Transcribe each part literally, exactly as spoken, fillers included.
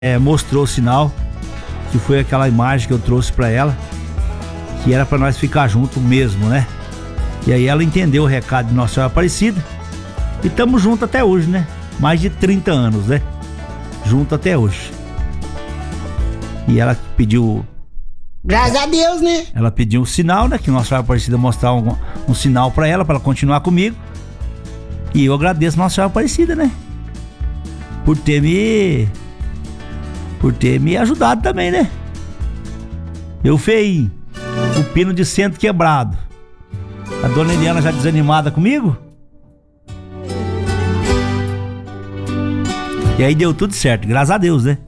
é, mostrou o sinal, que foi aquela imagem que eu trouxe pra ela, que era pra nós ficar junto mesmo, né? E aí ela entendeu o recado de Nossa Senhora Aparecida e estamos juntos até hoje, né? Mais de trinta anos, né? Junto até hoje. E ela pediu... Graças a Deus, né? Ela pediu um sinal, né? Que Nossa Senhora Aparecida mostrar um, um sinal pra ela, pra ela continuar comigo. E eu agradeço Nossa Senhora Aparecida, né? Por ter me... Por ter me ajudado também, né? Eu fei o pino de centro quebrado. A dona Eliana já desanimada comigo. E aí deu tudo certo, graças a Deus, né?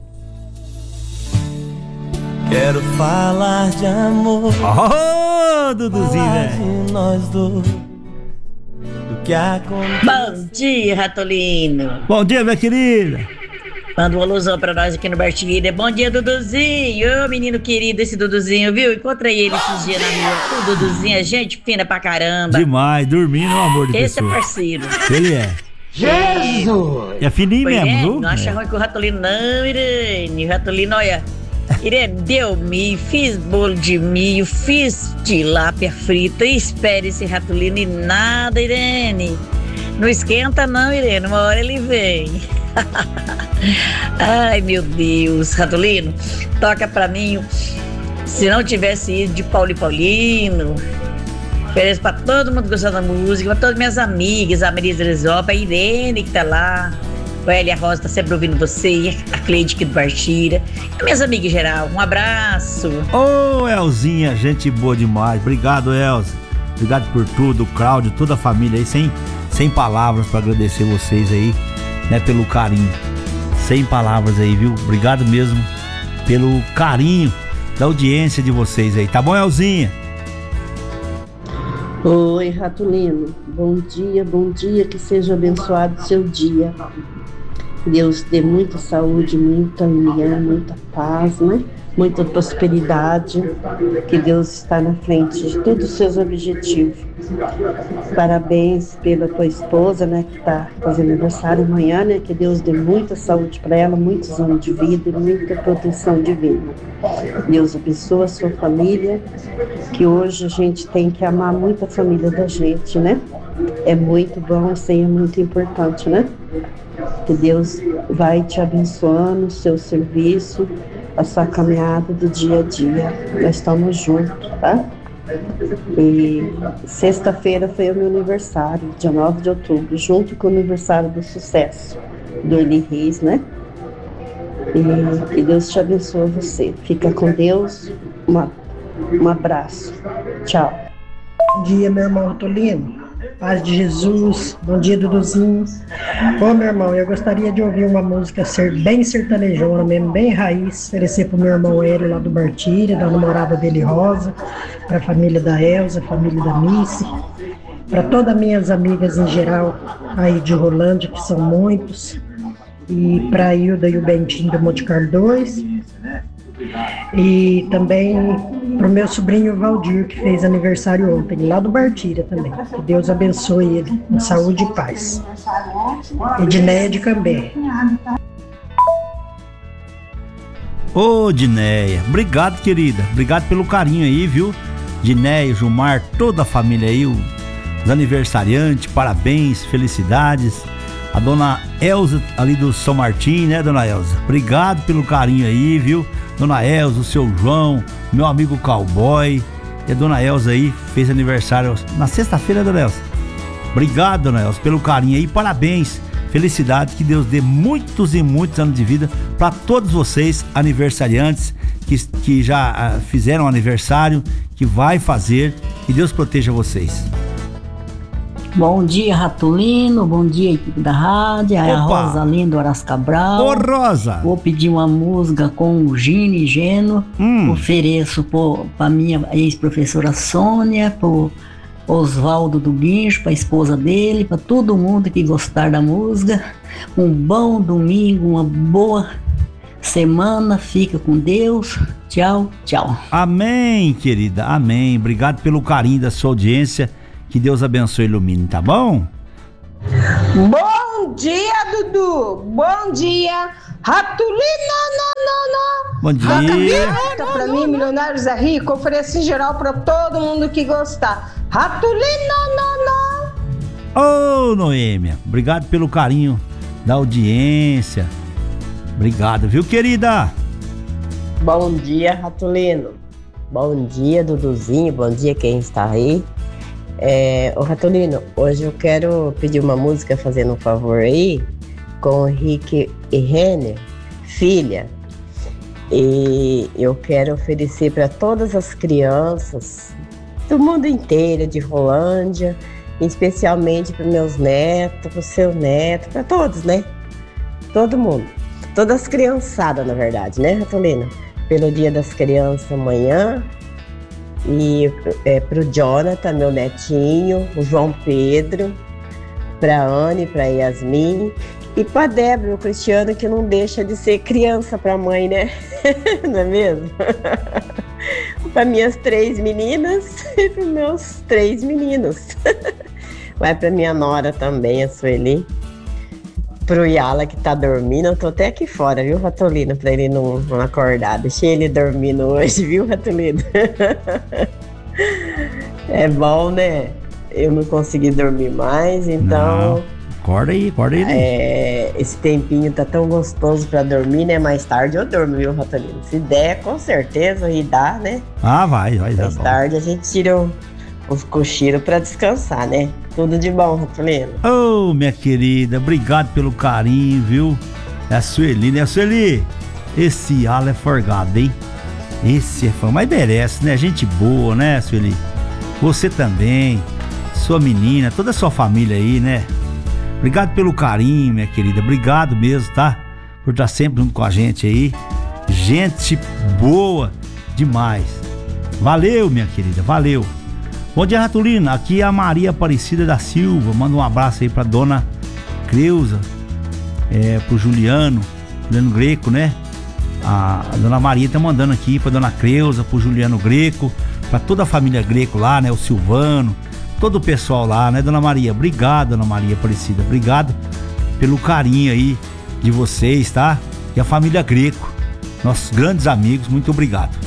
Quero falar de amor. Oh, Duduzinho, velho. Nós dois. Do que acontece. Bom dia, Ratolino. Bom dia, minha querida. Manda um alusão pra nós aqui no Bartilha. Bom dia, Duduzinho. Ô, menino querido, esse Duduzinho, viu? Encontrei ele esses dias na rua. O Duduzinho é gente fina pra caramba. Demais, dormindo, no amor de Esse pessoa. é parceiro. Ele é. Jesus! É fininho Pois mesmo, é, viu? não acha É. ruim com o Ratolino, não, Irene. O Ratolino, olha. Irene, deu milho, fiz bolo de milho, fiz tilápia frita. Espere esse Ratolino e nada, Irene. Não esquenta, não, Irene. Uma hora ele vem. Ai, meu Deus, Ratolino, toca pra mim. Se não tivesse ido de Paulo Paulino, ofereço pra todo mundo gostar da música, pra todas minhas amigas, a Maria Teresópolis, a Irene que tá lá, a Elia Rosa tá sempre ouvindo você, a Cleide aqui do Bartira, e minhas amigas em geral. Um abraço. Ô, oh, Elzinha, gente boa demais. Obrigado, Elza. Obrigado por tudo, o Cláudio, toda a família aí, sem, sem palavras pra agradecer vocês aí, né, pelo carinho. Sem palavras aí, viu? Obrigado mesmo pelo carinho da audiência de vocês aí. Tá bom, Elzinha? Oi, Ratolino. Bom dia, bom dia. Que seja abençoado o seu dia. Deus dê muita saúde, muita união, muita paz, né? Muita prosperidade. Que Deus está na frente de todos os seus objetivos. Parabéns pela tua esposa, né? Que está fazendo aniversário amanhã, né? Que Deus dê muita saúde para ela, muitos anos de vida e muita proteção divina. Deus abençoe a sua família. Que hoje a gente tem que amar muito a família da gente, né? É muito bom, isso aí é muito importante, né? Que Deus vai te abençoando o seu serviço, a sua caminhada do dia a dia. Nós estamos juntos, tá? E sexta-feira foi o meu aniversário, dia nove de outubro, junto com o aniversário do sucesso, do Eli Reis, né? E que Deus te abençoe você. Fica com Deus. Uma, um abraço. Tchau. Bom dia, meu irmão Ratolino. Paz de Jesus. Bom dia, Duduzinho. Ô, meu irmão, eu gostaria de ouvir uma música ser bem sertanejona mesmo, bem raiz, oferecer pro meu irmão Hélio lá do Bartilha, da namorada dele Rosa, pra família da Elza, família da Missy, pra todas minhas amigas em geral aí de Rolândia, que são muitos, e pra a Hilda e o Bentinho do Monte Carlo dois, e também pro meu sobrinho Valdir, que fez aniversário ontem, lá do Bartilha também. Que Deus abençoe ele, com saúde e paz. Edneia de Cambé. Ô, Dineia, obrigado, querida. Obrigado pelo carinho aí, viu? Dineia, Gilmar, toda a família aí, os aniversariantes, parabéns, felicidades. A dona Elza ali do São Martim, né, dona Elza? Obrigado pelo carinho aí, viu? Dona Elza, o seu João, meu amigo Cowboy. E a dona Elza aí fez aniversário na sexta-feira, dona Elza. Obrigado, dona Elza, pelo carinho aí. Parabéns, felicidade, que Deus dê muitos e muitos anos de vida para todos vocês, aniversariantes, que, que já uh, fizeram aniversário, que vai fazer. Que Deus proteja vocês. Bom dia, Ratolino. Bom dia, equipe da rádio. É a Rosalinda Horácio Cabral. Ô, Rosa! Vou pedir uma música com o Gino e Geno. Hum. Ofereço para minha ex-professora Sônia, para Oswaldo do Guincho, para a esposa dele, para todo mundo que gostar da música. Um bom domingo, uma boa semana. Fica com Deus. Tchau, tchau. Amém, querida. Amém. Obrigado pelo carinho da sua audiência. Que Deus abençoe e ilumine, tá bom? Bom Bom dia, Dudu. Bom dia. Ratulino, não, não, não. Bom dia. Toca pra mim, Milionários é Rico. Oferece em geral pra todo mundo que gostar. Ratulino, não, não. Ô, Noêmia, obrigado pelo carinho da audiência. Obrigado, viu, querida? Bom dia, Ratulino. Bom dia, Duduzinho. Bom dia quem está aí. É, ô Ratulino, hoje eu quero pedir uma música fazendo um favor aí com o Rick e Renner, filha. E eu quero oferecer para todas as crianças do mundo inteiro, de Rolândia, especialmente para meus netos, para o seu neto, para todos, né? Todo mundo. Todas as criançadas, na verdade, né, Ratulino? Pelo Dia das Crianças amanhã. E é, pro Jonathan, meu netinho, o João Pedro, pra Anne, pra Yasmin e pra Débora, o Cristiano, que não deixa de ser criança pra mãe, né? Não é mesmo? Pra minhas três meninas e pros meus três meninos. Vai pra minha nora também, a Sueli. Pro Yala, que tá dormindo, eu tô até aqui fora, viu, Ratulino, pra ele não, não acordar. Deixei ele dormindo hoje, viu, Ratulino? É bom, né? Eu não consegui dormir mais, então... Não. Acorda aí, acorda aí. É, esse tempinho tá tão gostoso pra dormir, né? Mais tarde eu durmo, viu, Ratulino? Se der, com certeza, e dá, né? Ah, vai, vai dar. Mais tarde a gente tira um, uns cochilos pra descansar, né? Tudo de bom, Ratulino. Ô, oh, minha querida, obrigado pelo carinho, viu? É a Sueli, né? Sueli, esse ala é forgado, hein? Esse é fã, mas merece, né? Gente boa, né, Sueli? Você também, sua menina, toda a sua família aí, né? Obrigado pelo carinho, minha querida. Obrigado mesmo, tá? Por estar sempre junto com a gente aí. Gente boa demais. Valeu, minha querida, valeu. Bom dia, Ratulino. Aqui é a Maria Aparecida da Silva. Manda um abraço aí pra dona Creuza, é, pro Juliano, Juliano Greco, né? A, a dona Maria tá mandando aqui pra dona Creuza, pro Juliano Greco, pra toda a família Greco lá, né? O Silvano, todo o pessoal lá, né, dona Maria? Obrigado, dona Maria Aparecida. Obrigado pelo carinho aí de vocês, tá? E a família Greco, nossos grandes amigos, muito obrigado.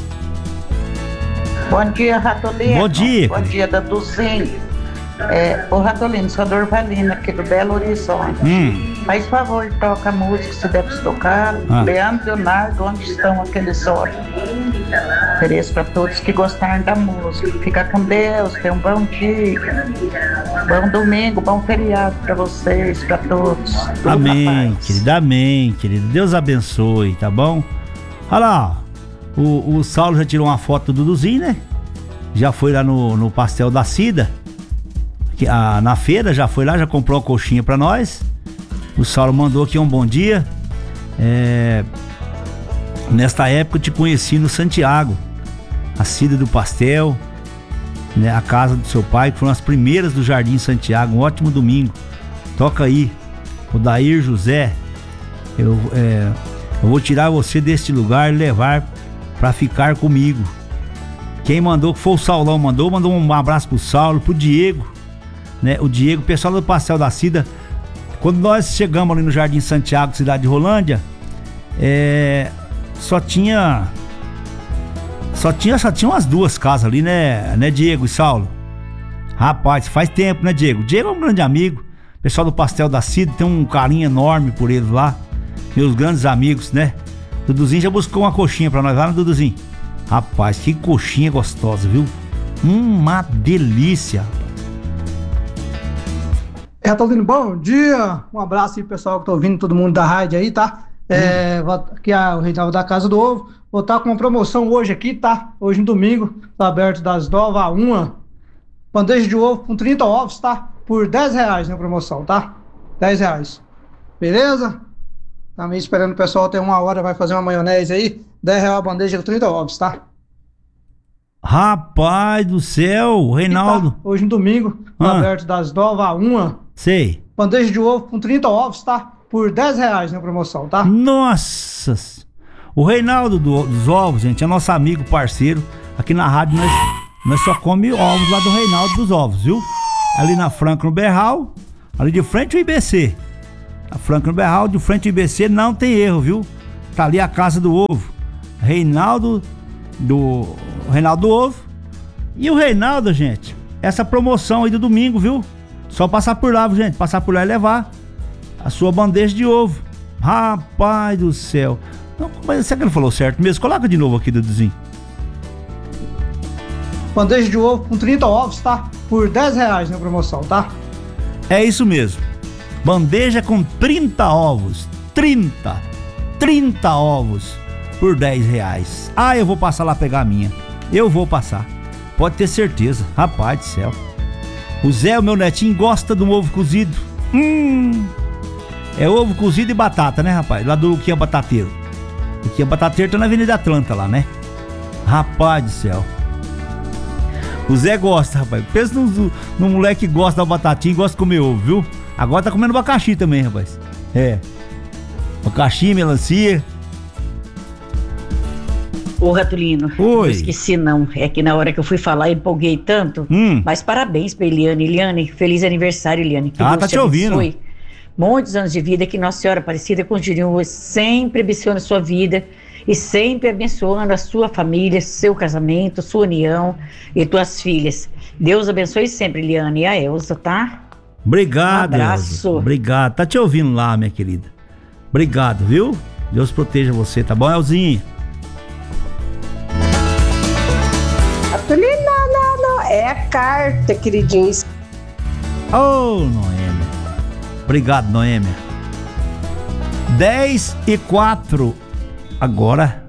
Bom dia, Ratulino. Bom dia. Bom dia, Duduzinho. É, o Ratulino, sou a Dorvalina aqui do Belo Horizonte. Hum. Faz favor, toca a música, se deve tocar. Ah. Leandro, Leonardo, onde estão aqueles olhos? Ofereço para todos que gostaram da música. Fica com Deus, tenha um bom dia. Bom domingo, bom feriado para vocês, para todos. Tudo Amém, querida, amém, querida. Deus abençoe, tá bom? Olha lá, o, o Saulo já tirou uma foto do Duduzinho, né? Já foi lá no, no pastel da Cida, que, a, na feira, já foi lá, já comprou uma coxinha pra nós. O Saulo mandou aqui um bom dia. É, nesta época eu te conheci no Santiago, a Cida do Pastel, né, a casa do seu pai, que foram as primeiras do Jardim Santiago. Um ótimo domingo. Toca aí, o Dair José. Eu, é, eu vou tirar você deste lugar e levar pra ficar comigo. Quem mandou, que foi o Saulão, mandou, mandou um abraço pro Saulo, pro Diego, né? O Diego, o pessoal do Pastel da Cida. Quando nós chegamos ali no Jardim Santiago, cidade de Rolândia, é, só tinha só tinha só tinha umas duas casas ali, né, né, Diego e Saulo? Rapaz, faz tempo, né, Diego? Diego é um grande amigo. O pessoal do Pastel da Cida tem um carinho enorme por eles lá. Meus grandes amigos, né? Duduzinho já buscou uma coxinha pra nós lá, né, Duduzinho? Rapaz, que coxinha gostosa, viu? Uma delícia. É, Ratulino, bom dia. Um abraço aí, pessoal que tá ouvindo, todo mundo da rádio aí, tá? É, hum. Aqui é o Reinaldo da Casa do Ovo. Vou estar com uma promoção hoje aqui, tá? Hoje no domingo, tá aberto das nove a uma. Bandeja de ovo com trinta ovos, tá? Por dez reais na promoção, tá? dez reais. Beleza? Também esperando o pessoal até uma hora, vai fazer uma maionese aí. dez reais a bandeja com trinta ovos, tá? Rapaz do céu, Reinaldo. Tá, hoje no domingo, tá ah. aberto das nove a uma. Sei. Bandeja de ovo com trinta ovos, tá? Por dez reais na promoção, tá? Nossa! O Reinaldo do, dos ovos, gente, é nosso amigo, parceiro. Aqui na rádio nós, nós só come ovos lá do Reinaldo dos ovos, viu? Ali na Franco, no Berral. Ali de frente o I B C. A Franklin Berral, de frente ao I B C, não tem erro, viu? Tá ali a Casa do Ovo. Reinaldo do Reinaldo do Ovo. E o Reinaldo, gente, essa promoção aí do domingo, viu? Só passar por lá, gente, passar por lá e levar a sua bandeja de ovo. Rapaz do céu. Não, mas será que ele falou certo mesmo? Coloca de novo aqui, Duduzinho. Bandeja de ovo com trinta ovos, tá? Por dez reais na promoção, tá? É isso mesmo. Bandeja com trinta ovos. trinta. trinta ovos por dez reais. Ah, eu vou passar lá pegar a minha. Eu vou passar. Pode ter certeza. Rapaz do céu. O Zé, o meu netinho, gosta de um ovo cozido. Hum. É ovo cozido e batata, né, rapaz? Lá do Luquinha Batateiro. Luquinha Batateiro tá na Avenida Atlanta lá, né? Rapaz do céu. O Zé gosta, rapaz. Pensa num, num moleque que gosta da batatinha e gosta de comer ovo, viu? Agora tá comendo abacaxi também, rapaz. É. Abacaxi, melancia. Ô, Ratulino, Oi. Não esqueci não, é que na hora que eu fui falar eu empolguei tanto, hum. mas parabéns pra Eliane, Eliane, feliz aniversário, Eliane. Que ah, Deus tá te, te ouvindo. Muitos anos de vida, que Nossa Senhora Aparecida continue sempre abençoando a sua vida e sempre abençoando a sua família, seu casamento, sua união e tuas filhas. Deus abençoe sempre, Eliane, e a Elza, tá? Obrigado, um abraço. Elza. Obrigado, tá te ouvindo lá, minha querida. Obrigado, viu? Deus proteja você, tá bom, Elzinha? Não, não, não, é a carta, queridinhos. Ô, oh, Noêmia. Obrigado, Noêmia. dez e quatro. Agora